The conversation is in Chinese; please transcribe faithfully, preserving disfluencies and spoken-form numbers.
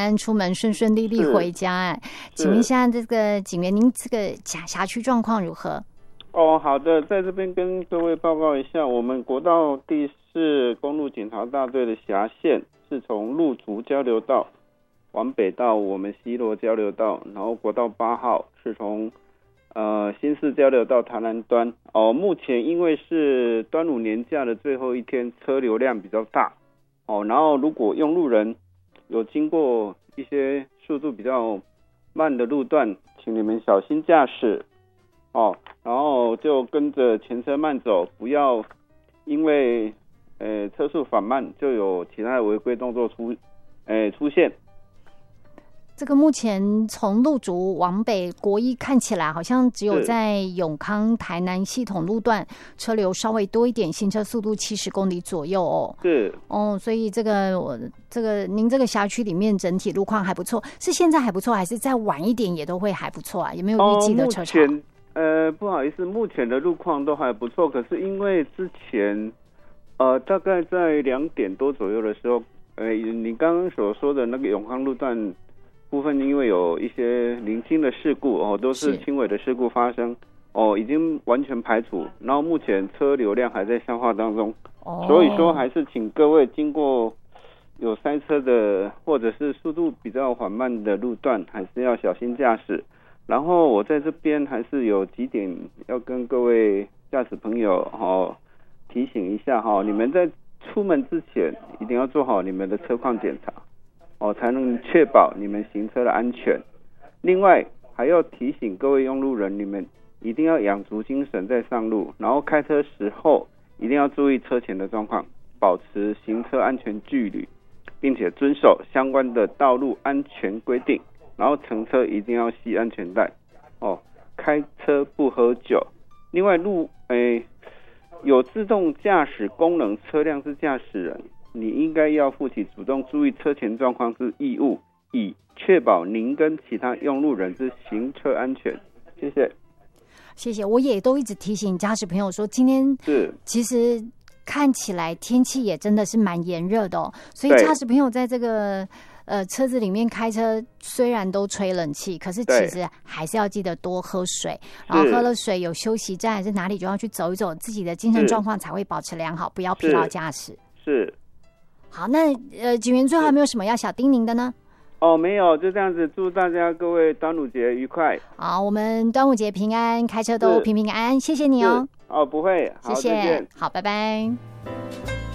安，出门顺顺利利回家。哎，请问一下这个警员，您这个辖辖区状况如何？ 哦，好的，在这边跟各位报告一下，我们国道第四公路警察大队的辖线是从路竹交流道往北到我们西螺交流道，然后国道八号是从呃新市交流道台南端。哦，目前因为是端午年假的最后一天，车流量比较大。哦，然后如果用路人有经过一些速度比较慢的路段，请你们小心驾驶。哦，然后就跟着前车慢走，不要因为呃车速缓慢就有其他的违规动作出呃出现。 这个目前从路竹往北国一看起来好像只有在永康台南系统路段车流稍微多一点，行车速度七十公里左右哦。 是哦，所以这个我这个您这个辖区里面整体路况还不错，是现在还不错，还是再晚一点也都会还不错啊？有没有预计的车潮？ 哦，目前呃不好意思，目前的路况都还不错，可是因为之前呃大概在两点多左右的时候，呃你刚刚所说的那个永康路段部分，因为有一些零星的事故哦，都是轻微的事故发生哦，已经完全排除，然后目前车流量还在消化当中，哦，所以说还是请各位经过有塞车的或者是速度比较缓慢的路段，还是要小心驾驶。然后我在这边还是有几点要跟各位驾驶朋友哦提醒一下哈，你们在出门之前一定要做好你们的车况检查。哦，才能确保你们行车的安全。另外，还要提醒各位用路人，你们一定要养足精神再上路，然后开车时候一定要注意车前的状况，保持行车安全距离，并且遵守相关的道路安全规定。然后乘车一定要系安全带。哦，开车不喝酒。另外，路诶有自动驾驶功能车辆之驾驶人，你应该要负起主动注意车前状况之义务，以确保您跟其他用路人之行车安全。谢谢。 谢谢。我也都一直提醒驾驶朋友说，今天是其实看起来天气也真的是蛮炎热的哦，所以驾驶朋友在这个呃车子里面开车，虽然都吹冷气，可是其实还是要记得多喝水，然后喝了水有休息站还是哪里就要去走一走，自己的精神状况才会保持良好，不要疲劳驾驶。 是。 好，那呃，警员最后还没有什么要小叮咛的呢？ 哦，没有，就这样子。祝大家各位端午节愉快。 好，我们端午节平安，开车都平平安安，谢谢你哦。 哦，不会，好， 谢谢，好，拜拜。